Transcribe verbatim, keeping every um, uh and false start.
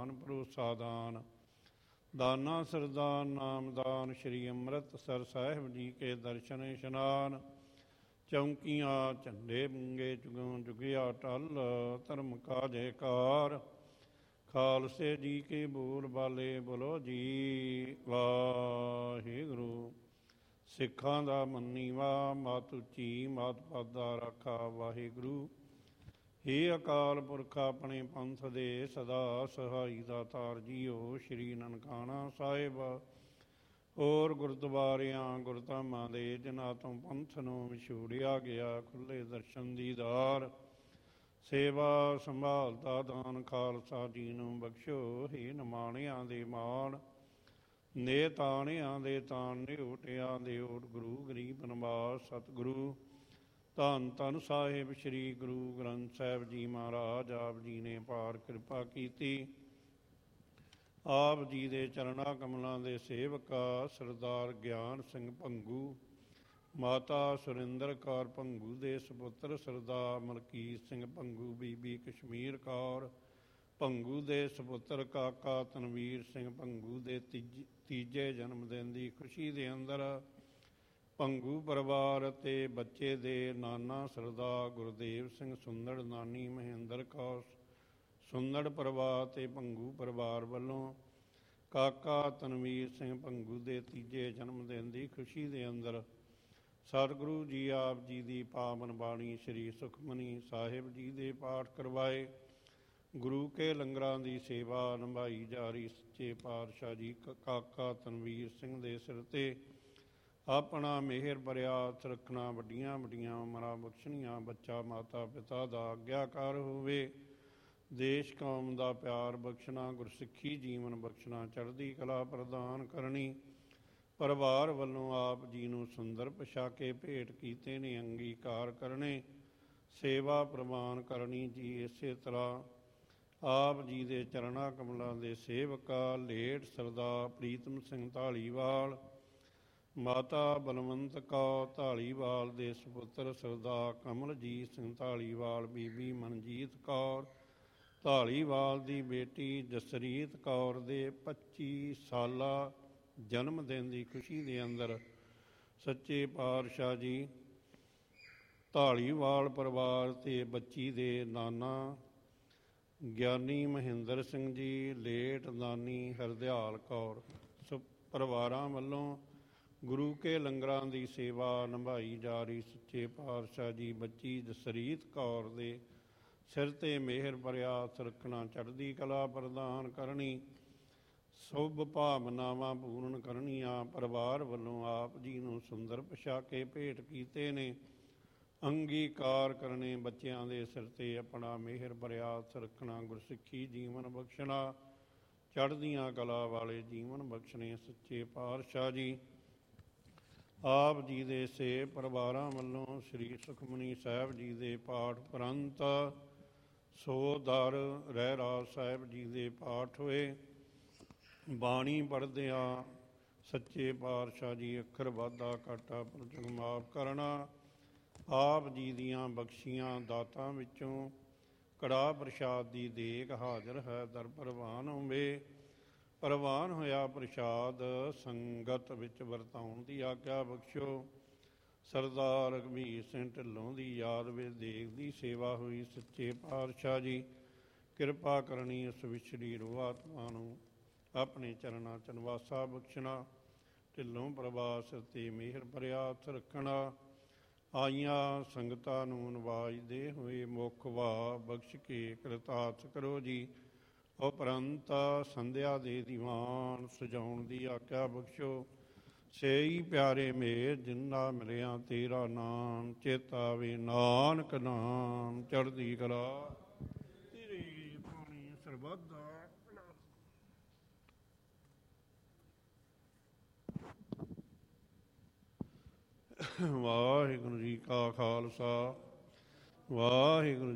ਦਾਨ ਭਰੋਸਾ ਦਾਨ। ਦਾਨਾ ਸਰਦਾਨ ਨਾਮਦਾਨ ਸ਼੍ਰੀ ਅੰਮ੍ਰਿਤਸਰ ਸਾਹਿਬ ਜੀ ਕੇ ਦਰਸ਼ਨ ਇਸ਼ਨਾਨ। ਚੌਂਕੀਆਂ ਝੰਡੇ ਬੁੰਗੇ ਜੁਗੋਂ ਜੁਗਿਆ ਟਲ ਧਰਮ ਕਾ ਜੈਕਾਰ। ਖਾਲਸੇ ਜੀ ਕੇ ਬੋਲ ਬਾਲੇ ਬੋਲੋ ਜੀ ਵਾਹਿਗੁਰੂ। ਸਿੱਖਾਂ ਦਾ ਮੰਨੀਵਾ ਮਤ ਉੱਚੀ ਮਤ ਪਾਦਾ ਰਾਖਾ ਵਾਹਿਗੁਰੂ। ਹੇ ਅਕਾਲ ਪੁਰਖ ਆਪਣੇ ਪੰਥ ਦੇ ਸਦਾ ਸਹਾਈ ਦਾਤਾਰ ਜੀਓ। ਸ਼੍ਰੀ ਨਨਕਾਣਾ ਸਾਹਿਬ ਹੋਰ ਗੁਰਦੁਆਰਿਆਂ ਗੁਰਧਾਮਾਂ ਦੇ ਜਿਨ੍ਹਾਂ ਤੋਂ ਪੰਥ ਨੂੰ ਵਿਛੋੜਿਆ ਗਿਆ ਖੁੱਲ੍ਹੇ ਦਰਸ਼ਨ ਦੀਦਾਰ। ਸੇਵਾ ਸੰਭਾਲਤਾ ਦਾਨ ਖਾਲਸਾ ਜੀ ਨੂੰ ਬਖਸ਼ੋ। ਹੇ ਨਿਮਾਣਿਆਂ ਦੇ ਮਾਣ ਨੇ ਤਾਣਿਆਂ ਦੇ ਤਾਣ ਨਿਓਟਿਆਂ ਦੇ ਓਟ। ਗੁਰੂ ਗਰੀਬ ਨਿਵਾਸ ਸਤਿਗੁਰੂ ਧੰਨ ਧੰਨ ਸਾਹਿਬ ਸ਼੍ਰੀ ਗੁਰੂ ਗ੍ਰੰਥ ਸਾਹਿਬ ਜੀ ਮਹਾਰਾਜ। ਆਪ ਜੀ ਨੇ ਪਾਰ ਕਿਰਪਾ ਕੀਤੀ। ਆਪ ਜੀ ਦੇ ਚਰਨਾਂ ਕਮਲਾਂ ਦੇ ਸੇਵਕਾ ਸਰਦਾਰ ਗਿਆਨ ਸਿੰਘ ਭੰਗੂ, ਮਾਤਾ ਸੁਰਿੰਦਰ ਕੌਰ ਭੰਗੂ ਦੇ ਸਪੁੱਤਰ ਸਰਦਾਰ ਮਲਕੀਤ ਸਿੰਘ ਭੰਗੂ, ਬੀਬੀ ਕਸ਼ਮੀਰ ਕੌਰ ਭੰਗੂ ਦੇ ਸਪੁੱਤਰ ਕਾਕਾ ਤਨਵੀਰ ਸਿੰਘ ਭੰਗੂ ਦੇ ਤੀਜ ਤੀਜੇ ਜਨਮ ਦਿਨ ਦੀ ਖੁਸ਼ੀ ਦੇ ਅੰਦਰ ਭੰਗੂ ਪਰਿਵਾਰ ਅਤੇ ਬੱਚੇ ਦੇ ਨਾਨਾ ਸਰਦਾਰ ਗੁਰਦੇਵ ਸਿੰਘ ਸੁੰਦੜ, ਨਾਨੀ ਮਹਿੰਦਰ ਕੌਰ ਸੁੰਦੜ ਪਰਿਵਾਰ ਅਤੇ ਭੰਗੂ ਪਰਿਵਾਰ ਵੱਲੋਂ ਕਾਕਾ ਤਨਵੀਰ ਸਿੰਘ ਭੰਗੂ ਦੇ ਤੀਜੇ ਜਨਮ ਦਿਨ ਦੀ ਖੁਸ਼ੀ ਦੇ ਅੰਦਰ ਸਤਿਗੁਰੂ ਜੀ ਆਪ ਜੀ ਦੀ ਪਾਵਨ ਬਾਣੀ ਸ਼੍ਰੀ ਸੁਖਮਨੀ ਸਾਹਿਬ ਜੀ ਦੇ ਪਾਠ ਕਰਵਾਏ। ਗੁਰੂ ਕੇ ਲੰਗਰਾਂ ਦੀ ਸੇਵਾ ਨਿਭਾਈ ਜਾ ਰਹੀ। ਸੱਚੇ ਪਾਤਸ਼ਾਹ ਜੀ ਕਾਕਾ ਤਨਵੀਰ ਸਿੰਘ ਦੇ ਸਿਰ 'ਤੇ ਆਪਣਾ ਮਿਹਰ ਭਰਿਆ ਹੱਥ ਰੱਖਣਾ, ਵੱਡੀਆਂ ਵੱਡੀਆਂ ਉਮਰਾਂ ਬਖਸ਼ਣੀਆਂ, ਬੱਚਾ ਮਾਤਾ ਪਿਤਾ ਦਾ ਆਗਿਆਕਾਰ ਹੋਵੇ, ਦੇਸ਼ ਕੌਮ ਦਾ ਪਿਆਰ ਬਖਸ਼ਣਾ, ਗੁਰਸਿੱਖੀ ਜੀਵਨ ਬਖਸ਼ਣਾ, ਚੜ੍ਹਦੀ ਕਲਾ ਪ੍ਰਦਾਨ ਕਰਨੀ। ਪਰਿਵਾਰ ਵੱਲੋਂ ਆਪ ਜੀ ਨੂੰ ਸੁੰਦਰ ਪੁਸ਼ਾਕੇ ਭੇਟ ਕੀਤੇ ਨੇ, ਅੰਗੀਕਾਰ ਕਰਨੇ, ਸੇਵਾ ਪ੍ਰਵਾਨ ਕਰਨੀ ਜੀ। ਇਸੇ ਤਰ੍ਹਾਂ ਆਪ ਜੀ ਦੇ ਚਰਨਾਂ ਕਮਲਾਂ ਦੇ ਸੇਵਕਾ ਲੇਟ ਸਰਦਾਰ ਪ੍ਰੀਤਮ ਸਿੰਘ ਧਾਲੀਵਾਲ, ਮਾਤਾ ਬਲਵੰਤ ਕੌਰ ਧਾਲੀਵਾਲ ਦੇ ਸਪੁੱਤਰ ਸਰਦਾਰ ਕਮਲਜੀਤ ਸਿੰਘ ਧਾਲੀਵਾਲ, ਬੀਬੀ ਮਨਜੀਤ ਕੌਰ ਧਾਲੀਵਾਲ ਦੀ ਬੇਟੀ ਜਸਰੀਤ ਕੌਰ ਦੇ ਪੱਚੀ ਸਾਲਾ ਜਨਮ ਦਿਨ ਦੀ ਖੁਸ਼ੀ ਦੇ ਅੰਦਰ ਸੱਚੇ ਪਾਤਸ਼ਾਹ ਜੀ ਧਾਲੀਵਾਲ ਪਰਿਵਾਰ ਅਤੇ ਬੱਚੀ ਦੇ ਨਾਨਾ ਗਿਆਨੀ ਮਹਿੰਦਰ ਸਿੰਘ ਜੀ, ਲੇਟ ਨਾਨੀ ਹਰਦਿਆਲ ਕੌਰ ਪਰਿਵਾਰਾਂ ਵੱਲੋਂ ਗੁਰੂ ਕੇ ਲੰਗਰਾਂ ਦੀ ਸੇਵਾ ਨਿਭਾਈ ਜਾ ਰਹੀ। ਸੱਚੇ ਪਾਤਸ਼ਾਹ ਜੀ ਬੱਚੀ ਜਸਰੀਤ ਕੌਰ ਦੇ ਸਿਰ 'ਤੇ ਮਿਹਰ ਭਰਿਆ ਹੱਥ ਰੱਖਣਾ, ਚੜ੍ਹਦੀ ਕਲਾ ਪ੍ਰਦਾਨ ਕਰਨੀ, ਸ਼ੁਭ ਭਾਵਨਾਵਾਂ ਪੂਰਨ ਕਰਨੀਆਂ। ਪਰਿਵਾਰ ਵੱਲੋਂ ਆਪ ਜੀ ਨੂੰ ਸੁੰਦਰ ਪੁਸ਼ਾਕੇ ਭੇਟ ਕੀਤੇ ਨੇ, ਅੰਗੀਕਾਰ ਕਰਨੇ, ਬੱਚਿਆਂ ਦੇ ਸਿਰ 'ਤੇ ਆਪਣਾ ਮਿਹਰ ਭਰਿਆ ਹੱਥ ਰੱਖਣਾ, ਗੁਰਸਿੱਖੀ ਜੀਵਨ ਬਖਸ਼ਣਾ, ਚੜ੍ਹਦੀਆਂ ਕਲਾ ਵਾਲੇ ਜੀਵਨ ਬਖਸ਼ਣੇ। ਸੱਚੇ ਪਾਤਸ਼ਾਹ ਜੀ ਆਪ ਜੀ ਦੇ ਸੇ ਪਰਿਵਾਰਾਂ ਵੱਲੋਂ ਸ੍ਰੀ ਸੁਖਮਨੀ ਸਾਹਿਬ ਜੀ ਦੇ ਪਾਠ ਉਪਰੰਤ ਸੋ ਦਰ ਰਹਿਰਾਸ ਸਾਹਿਬ ਜੀ ਦੇ ਪਾਠ ਹੋਏ। ਬਾਣੀ ਪੜ੍ਹਦਿਆਂ ਸੱਚੇ ਪਾਤਸ਼ਾਹ ਜੀ ਅੱਖਰ ਵਾਧਾ ਘਾਟਾ ਪਰਚਕ ਮਾਫ ਕਰਨਾ। ਆਪ ਜੀ ਦੀਆਂ ਬਖਸ਼ੀਆਂ ਦਾਤਾਂ ਵਿੱਚੋਂ ਕੜਾਹ ਪ੍ਰਸ਼ਾਦ ਦੀ ਦੇਗ ਹਾਜ਼ਰ ਹੈ, ਦਰ ਪ੍ਰਵਾਨ ਹੋਵੇ। ਪ੍ਰਵਾਨ ਹੋਇਆ ਪ੍ਰਸ਼ਾਦ ਸੰਗਤ ਵਿੱਚ ਵਰਤਾਉਣ ਦੀ ਆਗਿਆ ਬਖਸ਼ੋ। ਸਰਦਾਰ ਰਘਬੀਰ ਸਿੰਘ ਢਿੱਲੋਂ ਦੀ ਯਾਦ ਵਿੱਚ ਦੇਗ ਦੀ ਸੇਵਾ ਹੋਈ। ਸੱਚੇ ਪਾਤਸ਼ਾਹ ਜੀ ਕਿਰਪਾ ਕਰਨੀ, ਉਸ ਵਿਛੜੀ ਰੂਹ ਆਤਮਾ ਨੂੰ ਆਪਣੇ ਚਰਨਾਂ 'ਚ ਨਿਵਾਸਾ ਬਖਸ਼ਣਾ। ਢਿੱਲੋਂ ਪ੍ਰਵਾਸ 'ਤੇ ਮਿਹਰ ਭਰਿਆ ਹੱਥ ਰੱਖਣਾ। ਆਈਆਂ ਸੰਗਤਾਂ ਨੂੰ ਨਵਾਜਦੇ ਹੋਏ ਮੁੱਖ ਵਾਹ ਬਖਸ਼ ਕੇ ਕਿਰਤਾਰਥ ਕਰੋ ਜੀ। ਉਪਰੰਤ ਸੰਧਿਆ ਦੇ ਦੀਵਾਨ ਸਜਾਉਣ ਦੀ ਆਗਿਆ ਬਖਸ਼ੋ। ਸੇਈ ਪਿਆਰੇ ਮੇਰ ਜਿੰਨਾ ਮਿਲਿਆ ਤੇਰਾ ਨਾਮ, ਚੇਤਾਵੇ ਨਾਨਕ ਨਾਮ, ਚੜ੍ਹਦੀ ਕਲਾ ਤੇਰੀ ਬਾਣੀ ਸਰਬੱਤ ਦਾ। ਵਾਹਿਗੁਰੂ ਜੀ ਕਾ ਖਾਲਸਾ, ਵਾਹਿਗੁਰੂ